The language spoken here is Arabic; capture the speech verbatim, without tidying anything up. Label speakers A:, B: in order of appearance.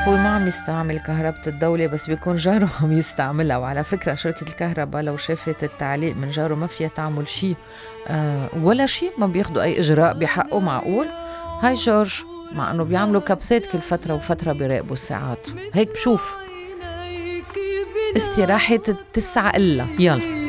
A: هو ما عم يستعمل كهرباء الدولة، بس بيكون جاره عم يستعملها. وعلى فكرة شركة الكهرباء لو شافت التعليق من جاره ما فيها تعمل شيء، آه ولا شيء، ما بياخدوا أي إجراء بحقه. معقول؟ هاي جورج، مع أنه بيعملوا كبسات كل فترة وفترة بيراقبوا الساعات. هيك بشوف استراحة التسعة إلا يلا.